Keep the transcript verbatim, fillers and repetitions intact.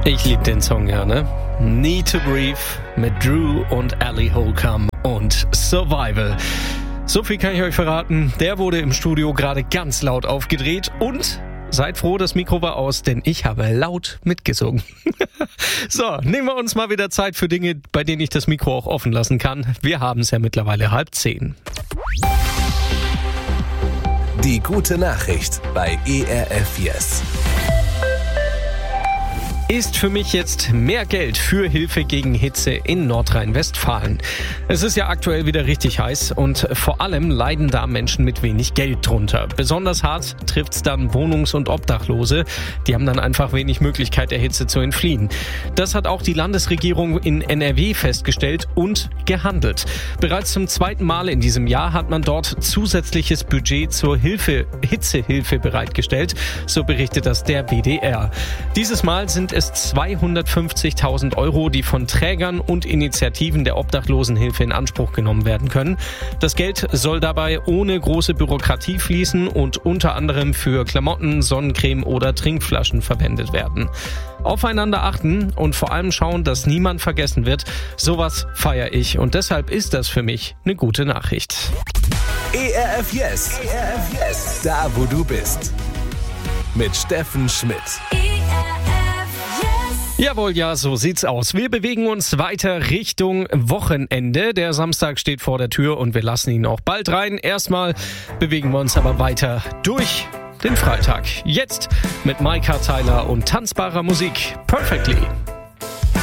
Ich liebe den Song ja, ne? Need to Breathe mit Drew und Ali Holcomb und Survival. So viel kann ich euch verraten. Der wurde im Studio gerade ganz laut aufgedreht und seid froh, das Mikro war aus, denn ich habe laut mitgesungen. So, nehmen wir uns mal wieder Zeit für Dinge, bei denen ich das Mikro auch offen lassen kann. Wir haben es ja mittlerweile halb zehn. Die gute Nachricht bei E R F Yes. Ist für mich jetzt mehr Geld für Hilfe gegen Hitze in Nordrhein-Westfalen. Es ist ja aktuell wieder richtig heiß und vor allem leiden da Menschen mit wenig Geld drunter. Besonders hart trifft's dann Wohnungs- und Obdachlose. Die haben dann einfach wenig Möglichkeit, der Hitze zu entfliehen. Das hat auch die Landesregierung in N R W festgestellt und gehandelt. Bereits zum zweiten Mal in diesem Jahr hat man dort zusätzliches Budget zur Hilfe, Hitzehilfe bereitgestellt. So berichtet das der W D R. Dieses Mal sind es zweihundertfünfzigtausend Euro, die von Trägern und Initiativen der Obdachlosenhilfe in Anspruch genommen werden können. Das Geld soll dabei ohne große Bürokratie fließen und unter anderem für Klamotten, Sonnencreme oder Trinkflaschen verwendet werden. Aufeinander achten und vor allem schauen, dass niemand vergessen wird. Sowas feiere ich und deshalb ist das für mich eine gute Nachricht. E R F Yes. E R F Yes. Da, wo du bist. Mit Steffen Schmidt. Jawohl, ja, so sieht's aus. Wir bewegen uns weiter Richtung Wochenende. Der Samstag steht vor der Tür und wir lassen ihn auch bald rein. Erstmal bewegen wir uns aber weiter durch den Freitag. Jetzt mit Micah Tyler und tanzbarer Musik. Perfectly.